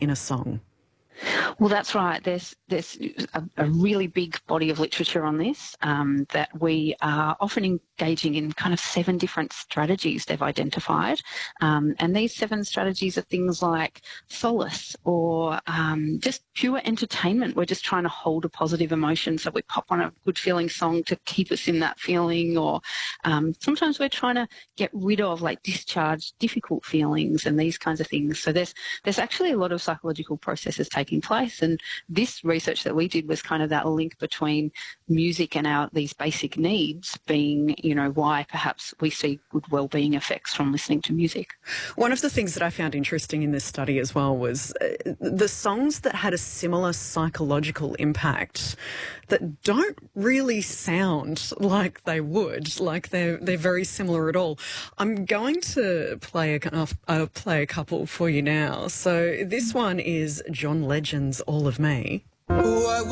in a song? Well, that's right. There's a really big body of literature on this that we are often engaging in kind of 7 different strategies they've identified. And these 7 strategies are things like solace or just pure entertainment. We're just trying to hold a positive emotion, so we pop on a good feeling song to keep us in that feeling, or sometimes we're trying to get rid of, like, discharge difficult feelings and these kinds of things. So there's actually a lot of psychological processes taking place, and this research that we did was kind of that link between music and these basic needs being, why perhaps we see good well-being effects from listening to music. One of the things that I found interesting in this study as well was the songs that had a similar psychological impact that don't really sound like they would, like they're very similar at all. I'm going to play a couple for you now. So this one is John Legend's All of Me.